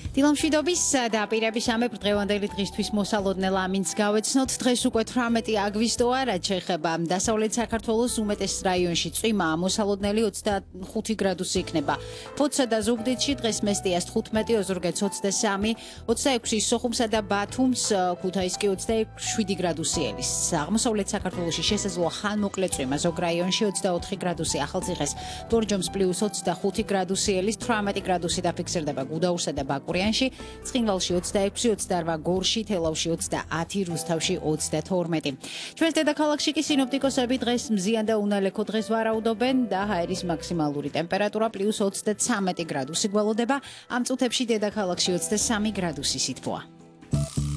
დილამშვიდობის დაპირების ამებ დღევანდელი დღისთვის მოსალოდნელ ამინს გავეცნოთ. დღეს უკვე 18 აგვისტოა, რაც შეეხება დასავლეთ საქართველოს უმეტეს რაიონში წვიმაა, მოსალოდნელი 25 გრადუსი იქნება. ფოთსა და ზუგდიდში დღეს მესტიას 15, ოზურგეთს 23, 26 სოხუმსა და ბათუმს, ქუთაისს კი 27 გრადუსი ელის. აღმოსავლეთ საქართველოში შესაძლოა ხანმოკლე წვიმა, ზოგ რაიონში 24 გრადუსი, ახალციხეს ბორჯომს +25 გრადუსი ელის, 18 გრადუსი დაფიქსირდება გუდაურსა და ბაკურიანში. ცხინვალში 26, 28 გორში, თელავში 30, რუსთავში 32. ჩვენს დედაქალაქში კი სინოპტიკოსები დღეს მზიან და უნალექო დღეს ვარაუდობენ და ჰაერის მაქსიმალური ტემპერატურა +23 გრადუსი გველოდება. ამ წუთებში დედაქალაქში 23 გრადუსი სითბოა.